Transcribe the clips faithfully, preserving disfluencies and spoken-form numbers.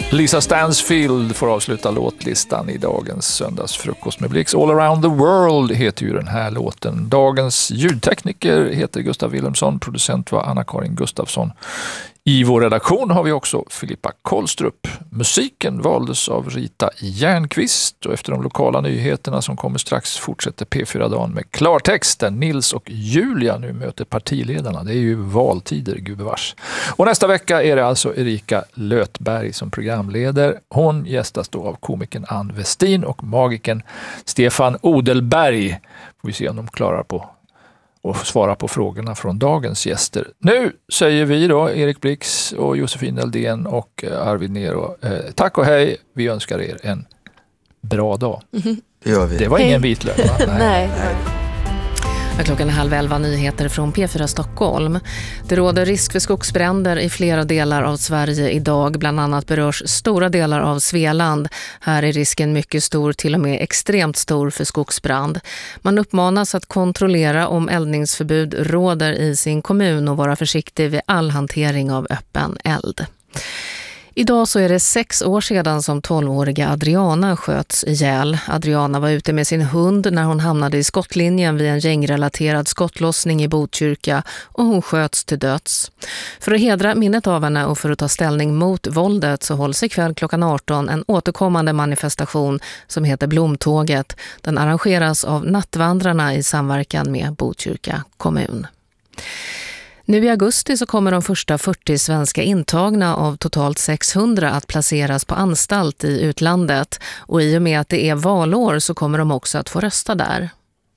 Lisa Stansfield får avsluta låtlistan i dagens söndagsfrukost med Blix. All around the world heter ju den här låten. Dagens ljudtekniker heter Gustav Wilhelmsson, producent var Anna-Karin Gustafsson. I vår redaktion har vi också Filippa Kollstrup. Musiken valdes av Rita Järnqvist och efter de lokala nyheterna som kommer strax fortsätter P fyra-dagen med klartext där Nils och Julia nu möter partiledarna. Det är ju valtider, gubevars. Och nästa vecka är det alltså Erika Lötberg som programleder. Hon gästas då av komikern Ann Westin och magikern Stefan Odelberg. Får vi se om de klarar på och svara på frågorna från dagens gäster. Nu säger vi då, Erik Blix och Josefin Eldén och Arvid Nero, eh, tack och hej. Vi önskar er en bra dag. Mm-hmm. Det gör vi. Det var hej. Ingen vitlök, va? Nej. Nej. Klockan är halv elva, nyheter från P fyra Stockholm. Det råder risk för skogsbränder i flera delar av Sverige idag. Bland annat berörs stora delar av Svealand. Här är risken mycket stor, till och med extremt stor för skogsbrand. Man uppmanas att kontrollera om eldningsförbud råder i sin kommun och vara försiktig vid all hantering av öppen eld. Idag så är det sex år sedan som tolvåriga Adriana sköts ihjäl. Adriana var ute med sin hund när hon hamnade i skottlinjen vid en gängrelaterad skottlossning i Botkyrka och hon sköts till döds. För att hedra minnet av henne och för att ta ställning mot våldet så hålls ikväll klockan arton en återkommande manifestation som heter Blomtåget. Den arrangeras av Nattvandrarna i samverkan med Botkyrka kommun. Nu i augusti så kommer de första fyrtio svenska intagna av totalt sexhundra att placeras på anstalt i utlandet. Och i och med att det är valår så kommer de också att få rösta där.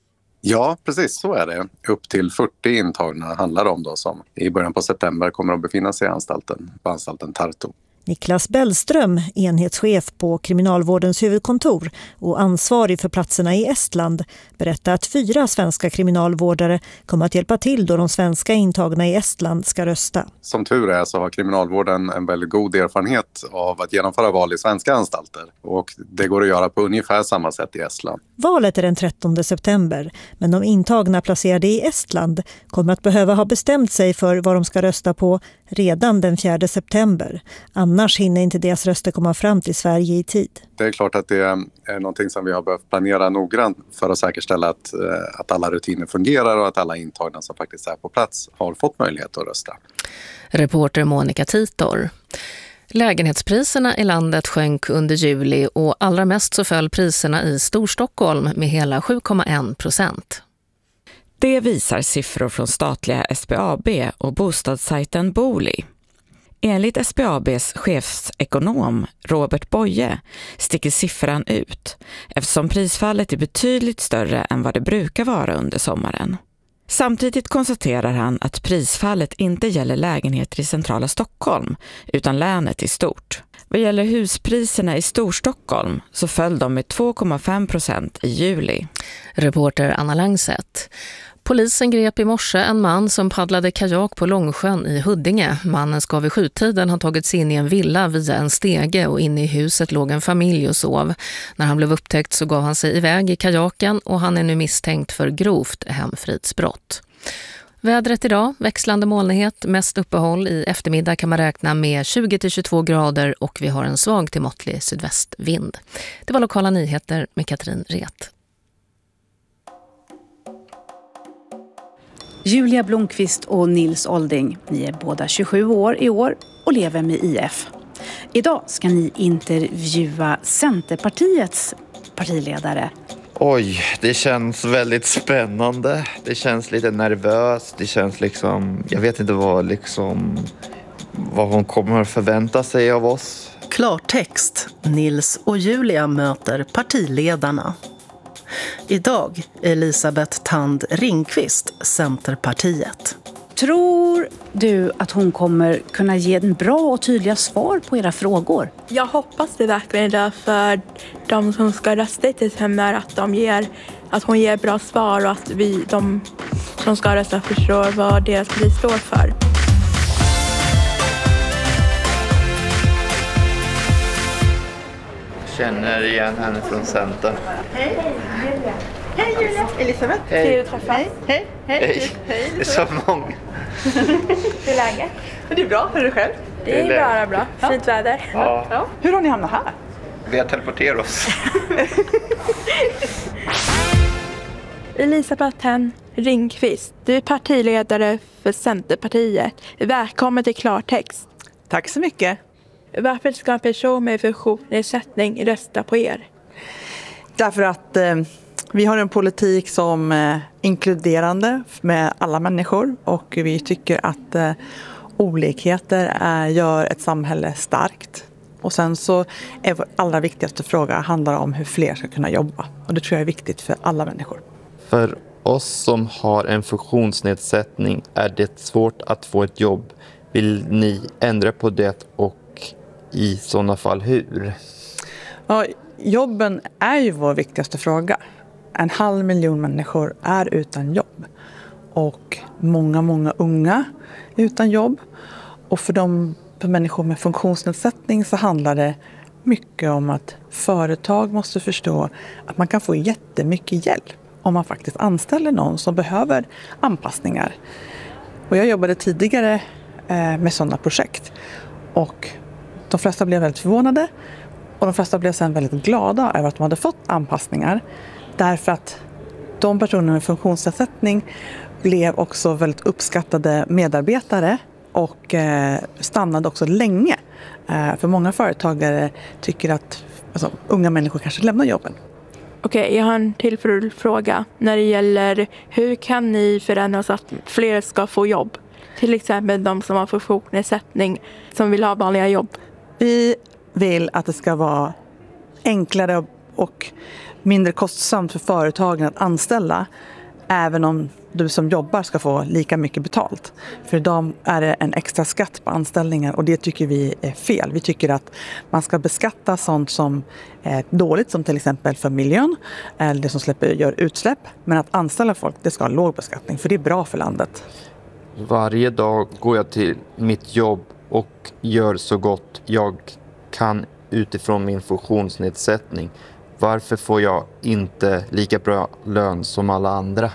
Ja, precis så är det. Upp till fyrtio intagna handlar det om då som i början på september kommer att befinna sig i anstalten, på anstalten Tartu. Niklas Bellström, enhetschef på Kriminalvårdens huvudkontor och ansvarig för platserna i Estland, berättar att fyra svenska kriminalvårdare kommer att hjälpa till då de svenska intagna i Estland ska rösta. Som tur är så har kriminalvården en väldigt god erfarenhet av att genomföra val i svenska anstalter och det går att göra på ungefär samma sätt i Estland. Valet är den trettonde september, men de intagna placerade i Estland kommer att behöva ha bestämt sig för vad de ska rösta på redan den fjärde september. Annars hinner inte deras röster komma fram till Sverige i tid. Det är klart att det är någonting som vi har behövt planera noggrant för att säkerställa att, att alla rutiner fungerar och att alla intagna som faktiskt är på plats har fått möjlighet att rösta. Reporter Monica Titor. Lägenhetspriserna i landet sjönk under juli och allra mest så föll priserna i Storstockholm med hela sju komma en procent. Det visar siffror från statliga S B A B och bostadssajten Booli. Enligt S B A B:s chefsekonom Robert Boye sticker siffran ut eftersom prisfallet är betydligt större än vad det brukar vara under sommaren. Samtidigt konstaterar han att prisfallet inte gäller lägenheter i centrala Stockholm utan länet i stort. Vad gäller huspriserna i Storstockholm så föll de med två komma fem procent i juli. Reporter Anna Langset. Polisen grep i morse en man som paddlade kajak på Långsjön i Huddinge. Mannen ska vid sjutiden ha tagit sig in i en villa via en stege och inne i huset låg en familj och sov. När han blev upptäckt så gav han sig iväg i kajaken och han är nu misstänkt för grovt hemfridsbrott. Vädret idag, växlande molnighet, mest uppehåll. I eftermiddag kan man räkna med tjugo till tjugotvå grader och vi har en svag till måttlig sydvästvind. Det var lokala nyheter med Katrin Ret. Julia Blomqvist och Nils Olding, ni är båda tjugosju år i år och lever med I F. Idag ska ni intervjua Centerpartiets partiledare. Oj, det känns väldigt spännande. Det känns lite nervöst. Det känns liksom, jag vet inte vad liksom vad hon kommer att förvänta sig av oss. Klartext. Nils och Julia möter partiledarna. Idag Elisabeth Tand Ringqvist, Centerpartiet. Tror du att hon kommer kunna ge en bra och tydliga svar på era frågor? Jag hoppas det verkligen där för de som ska rösta i september att, de ger, att hon ger bra svar och att vi, de som ska rösta förstår vad deras parti står för. Känner igen henne från Center. Hej, Julia. Hej Julia, Elisabeth. Hej. Trevligt att träffas. Hej, hej, hej. Hej. Hej. Det är så många. Hur är läget? Det är bra, hur är det själv? Det är bara bra. Fint väder. Ja, Ja. Hur har ni hamnat här? vi har teleporterat oss. Elisabeth Tann Ringqvist, du är partiledare för Centerpartiet. Välkommen till Klartext. Tack så mycket. Varför ska en person med funktionsnedsättning rösta på er? Därför att eh, vi har en politik som är eh, inkluderande med alla människor och vi tycker att eh, olikheter är, gör ett samhälle starkt. Och sen så är vår allra viktigaste fråga handlar om hur fler ska kunna jobba. Och det tror jag är viktigt för alla människor. För oss som har en funktionsnedsättning är det svårt att få ett jobb. Vill ni ändra på det och i sådana fall hur? Ja, jobben är ju vår viktigaste fråga. En halv miljon människor är utan jobb. Och många, många unga är utan jobb. Och för de för människor med funktionsnedsättning så handlar det mycket om att företag måste förstå att man kan få jättemycket hjälp om man faktiskt anställer någon som behöver anpassningar. Och jag jobbade tidigare med sådana projekt och de flesta blev väldigt förvånade och de flesta blev sen väldigt glada över att de hade fått anpassningar därför att de personer med funktionsnedsättning blev också väldigt uppskattade medarbetare och stannade också länge. För många företagare tycker att alltså, unga människor kanske lämnar jobben. Okej, jag har en till fråga när det gäller hur kan ni förändra så att fler ska få jobb? Till exempel de som har funktionsnedsättning som vill ha vanliga jobb. Vi vill att det ska vara enklare och mindre kostsamt för företagen att anställa även om du som jobbar ska få lika mycket betalt. För idag är det en extra skatt på anställningar och det tycker vi är fel. Vi tycker att man ska beskatta sånt som är dåligt som till exempel för miljön eller det som släpper, gör utsläpp. Men att anställa folk, det ska ha låg beskattning för det är bra för landet. Varje dag går jag till mitt jobb och gör så gott jag kan utifrån min funktionsnedsättning. Varför får jag inte lika bra lön som alla andra?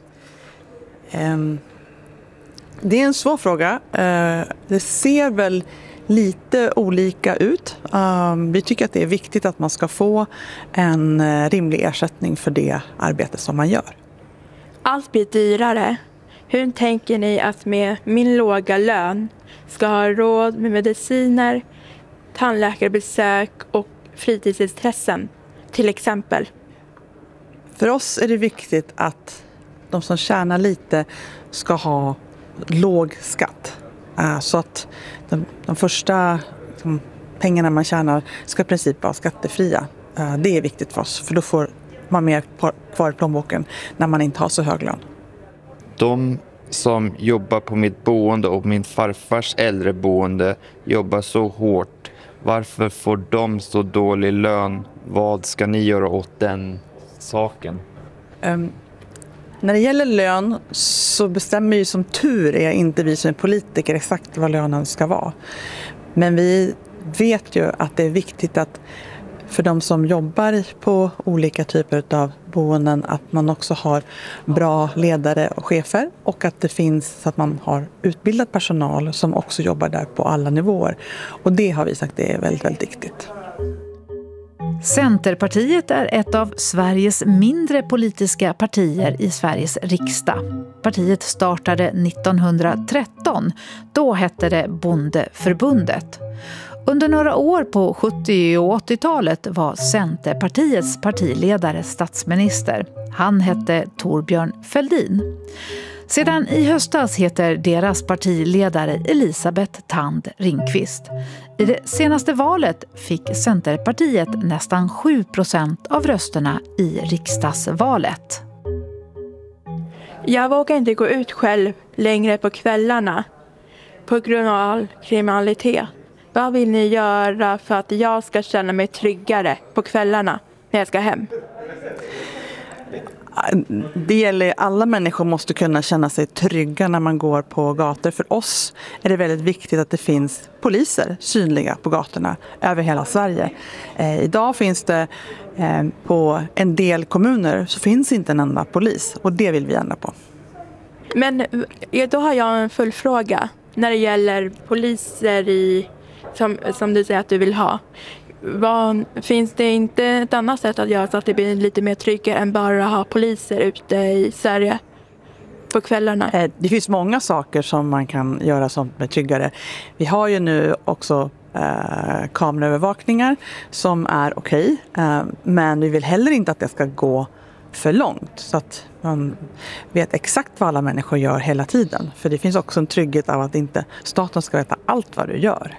Um, det är en svår fråga. Uh, det ser väl lite olika ut. Um, vi tycker att det är viktigt att man ska få en uh, rimlig ersättning för det arbete som man gör. Allt blir dyrare. Hur tänker ni att med min låga lön ska ha råd med mediciner, tandläkarbesök och fritidsintressen till exempel? För oss är det viktigt att de som tjänar lite ska ha låg skatt. Så att de, de första liksom, pengarna man tjänar ska i princip vara skattefria. Det är viktigt för oss för då får man mer kvar i plånboken när man inte har så hög lön. De som jobbar på mitt boende och min farfars äldreboende jobbar så hårt. Varför får de så dålig lön? Vad ska ni göra åt den saken? Um, när det gäller lön så bestämmer ju som tur är inte vi som är politiker exakt vad lönen ska vara. Men vi vet ju att det är viktigt att för de som jobbar på olika typer av boenden att man också har bra ledare och chefer och att det finns så att man har utbildad personal som också jobbar där på alla nivåer. Och det har vi sagt det är väldigt, väldigt viktigt. Centerpartiet är ett av Sveriges mindre politiska partier i Sveriges riksdag. Partiet startade nittonhundratretton, då hette det Bondeförbundet. Under några år på sjuttio- och åttiotalet var Centerpartiets partiledare statsminister. Han hette Thorbjörn Fälldin. Sedan i höstas heter deras partiledare Elisabeth Tann Ringqvist. I det senaste valet fick Centerpartiet nästan sju procent av rösterna i riksdagsvalet. Jag vågar inte gå ut själv längre på kvällarna på grund av all kriminalitet. Vad vill ni göra för att jag ska känna mig tryggare på kvällarna när jag ska hem? Det gäller, alla människor måste kunna känna sig trygga när man går på gator. För oss är det väldigt viktigt att det finns poliser synliga på gatorna över hela Sverige. Eh, idag finns det eh, på en del kommuner så finns inte en enda polis och det vill vi ändra på. Men då har jag en full fråga när det gäller poliser i, som, som du säger att du vill ha. Vad, finns det inte ett annat sätt att göra så att det blir lite mer tryggare än bara att ha poliser ute i Sverige på kvällarna? Det finns många saker som man kan göra som är tryggare. Vi har ju nu också eh, kameraövervakningar som är okej. Eh, men vi vill heller inte att det ska gå för långt så att man vet exakt vad alla människor gör hela tiden. För det finns också en trygghet av att inte staten ska veta allt vad du gör.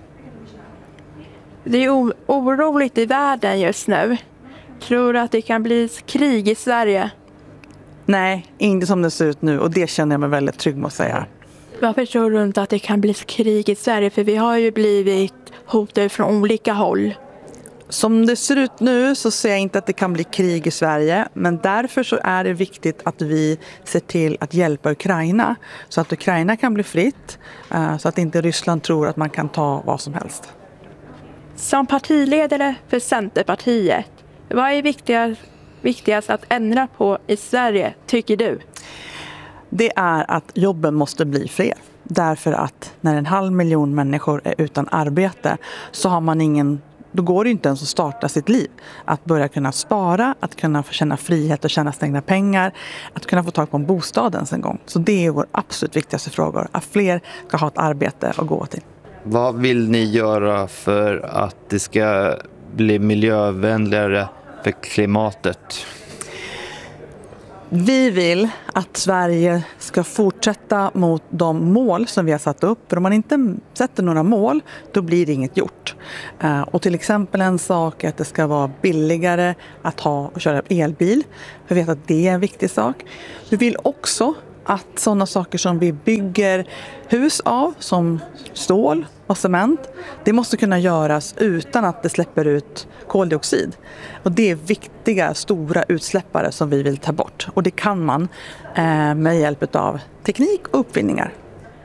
Det är o- oroligt i världen just nu. Tror du att det kan bli krig i Sverige? Nej, inte som det ser ut nu och det känner jag mig väldigt trygg med att säga. Varför tror du inte att det kan bli krig i Sverige? För vi har ju blivit hotade från olika håll. Som det ser ut nu så ser jag inte att det kan bli krig i Sverige. Men därför så är det viktigt att vi ser till att hjälpa Ukraina. Så att Ukraina kan bli fritt. Så att inte Ryssland tror att man kan ta vad som helst. Som partiledare för Centerpartiet, vad är viktigast, viktigast att ändra på i Sverige, tycker du? Det är att jobben måste bli fler. Därför att när en halv miljon människor är utan arbete så har man ingen, då går det inte ens att starta sitt liv. Att börja kunna spara, att kunna få känna frihet och tjäna sina egna pengar, att kunna få tag på en bostad ens en gång. Så det är vår absolut viktigaste fråga, att fler ska ha ett arbete att gå till. Vad vill ni göra för att det ska bli miljövänligare för klimatet? Vi vill att Sverige ska fortsätta mot de mål som vi har satt upp. För om man inte sätter några mål, då blir det inget gjort. Och till exempel en sak är att det ska vara billigare att ha och köra elbil. Vi vet att det är en viktig sak. Vi vill också att sådana saker som vi bygger hus av, som stål och cement, det måste kunna göras utan att det släpper ut koldioxid. Och det är viktiga, stora utsläppare som vi vill ta bort. Och det kan man eh, med hjälp av teknik och uppfinningar.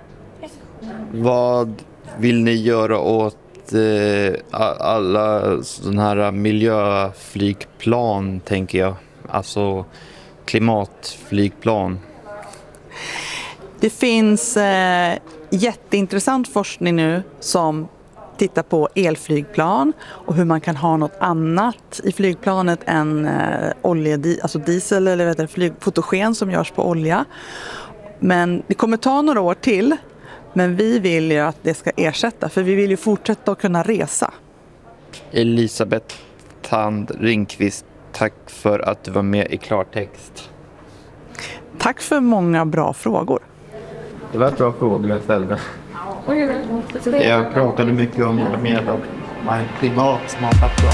Vad vill ni göra åt eh, alla sådana här miljöflygplan, tänker jag? Alltså klimatflygplan. Det finns eh, jätteintressant forskning nu som tittar på elflygplan och hur man kan ha något annat i flygplanet än eh, olje, alltså diesel eller vet du, flyg, fotogen som görs på olja. Men det kommer ta några år till, men vi vill ju att det ska ersätta, för vi vill ju fortsätta att kunna resa. Elisabeth Tand Ringqvist, tack för att du var med i Klartext. Tack för många bra frågor. Det var bra frågor jag ställde. Jag pratade mycket om med och klimatsmarta plan.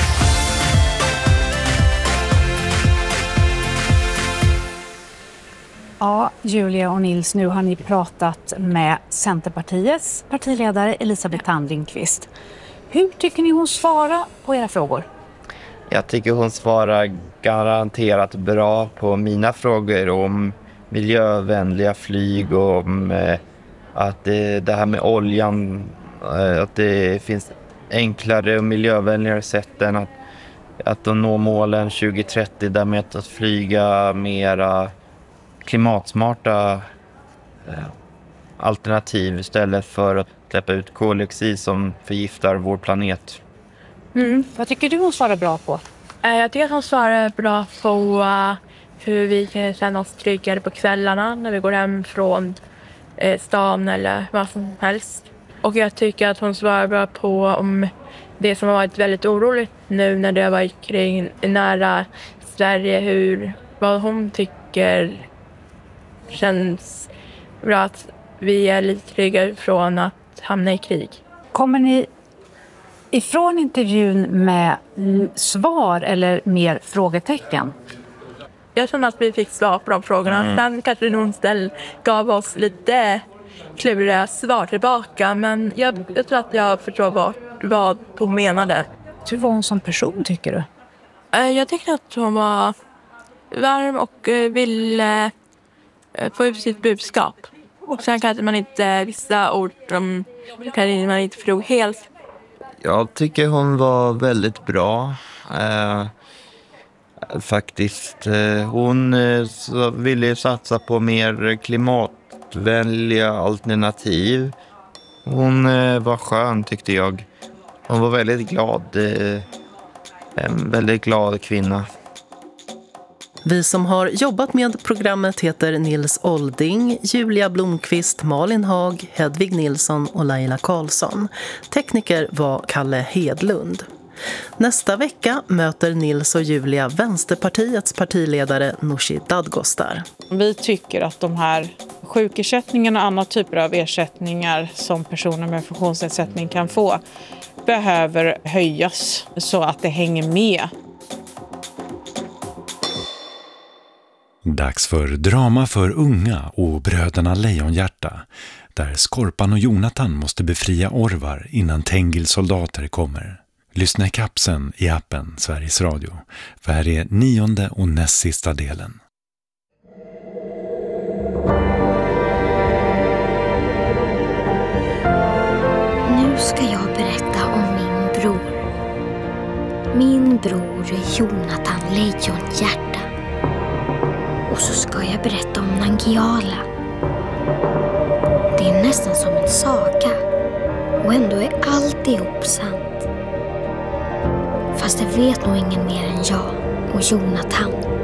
Ja, Julia och Nils, nu har ni pratat med Centerpartiets partiledare Elisabeth Tand Ringqvist. Hur tycker ni hon svarar på era frågor? Jag tycker hon svarar garanterat bra på mina frågor om miljövänliga flyg och om eh, att det, det här med oljan, eh, att det finns enklare och miljövänligare sätt än att, att nå målen tjugo trettio, där med att flyga mera klimatsmarta eh, alternativ istället för att släppa ut koldioxid som förgiftar vår planet. Mm. Vad tycker du hon svarar bra på? Jag tycker att hon svarar bra på uh, hur vi kan känna oss tryggare på kvällarna när vi går hem från uh, stan eller vad som helst. Och jag tycker att hon svarar bra på om det som har varit väldigt oroligt nu när det har varit kring nära Sverige, hur, vad hon tycker känns bra, att vi är lite tryggare från att hamna i krig. Kommer ni ifrån intervjun med svar eller mer frågetecken? Jag känner att vi fick svar på de frågorna. Mm. Sen kanske någon ställ gav oss lite kluriga svar tillbaka. Men jag, jag tror att jag förstår vad, vad hon menade. Hur var hon som person, tycker du? Jag tyckte att hon var varm och vill få ut sitt budskap. Och sen kanske man inte, vissa ord som kan man inte förstod helt. Jag tycker hon var väldigt bra. Eh, faktiskt. Eh, hon eh, så ville satsa på mer klimatvänliga alternativ. Hon eh, var skön tyckte jag. Hon var väldigt glad. Eh, en väldigt glad kvinna. Vi som har jobbat med programmet heter Nils Olding, Julia Blomqvist, Malin Haag, Hedvig Nilsson och Laila Karlsson. Tekniker var Kalle Hedlund. Nästa vecka möter Nils och Julia Vänsterpartiets partiledare Nooshi Dadgostar. Vi tycker att de här sjukersättningarna och andra typer av ersättningar som personer med funktionsnedsättning kan få behöver höjas så att det hänger med. Dags för drama för unga och bröderna Lejonhjärta, där Skorpan och Jonathan måste befria Orvar innan Tengils soldater kommer. Lyssna i kapsen i appen Sveriges Radio, för här är nionde och näst sista delen. Nu ska jag berätta om min bror. Min bror är Jonathan Lejonhjärta. Och så ska jag berätta om Nangiala. Det är nästan som en saga. Och ändå är alltihop sant. Fast det vet nog ingen mer än jag och Jonathan.